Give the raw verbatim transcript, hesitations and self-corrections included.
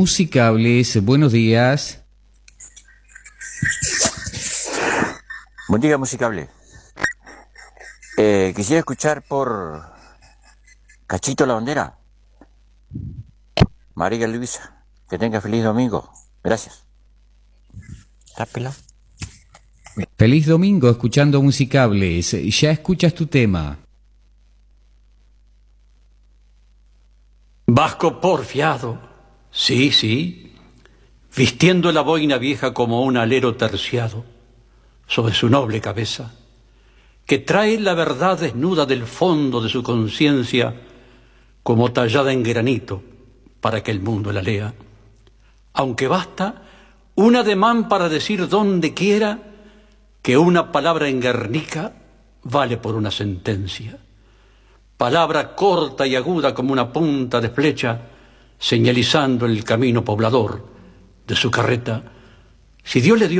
Musicables. Buenos días. Buen día, Musicable. Eh, quisiera escuchar por Cachito la Bandera. María Luisa, que tenga feliz domingo. Gracias. ¿Estás pelado? Feliz domingo escuchando Musicables. Ya escuchas tu tema. Vasco porfiado, sí, sí, vistiendo la boina vieja como un alero terciado sobre su noble cabeza, que trae la verdad desnuda del fondo de su conciencia como tallada en granito para que el mundo la lea, aunque basta un ademán para decir donde quiera que una palabra en Guernica vale por una sentencia. Palabra corta y aguda como una punta de flecha, señalizando el camino poblador de su carreta. Si Dios le dio